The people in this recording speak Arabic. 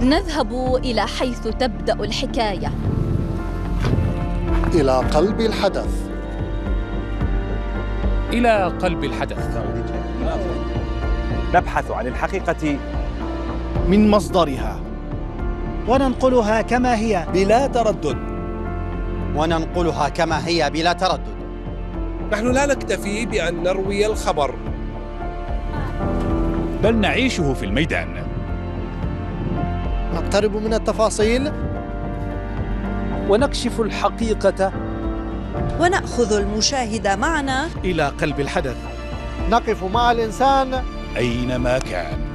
نذهب إلى حيث تبدأ الحكاية، إلى قلب الحدث. إلى قلب الحدث. نبحث عن الحقيقة من مصدرها وننقلها كما هي بلا تردد. وننقلها كما هي بلا تردد. نحن لا نكتفي بأن نروي الخبر، بل نعيشه في الميدان. نقترب من التفاصيل ونكشف الحقيقة ونأخذ المشاهد معنا إلى قلب الحدث. نقف مع الإنسان أينما كان.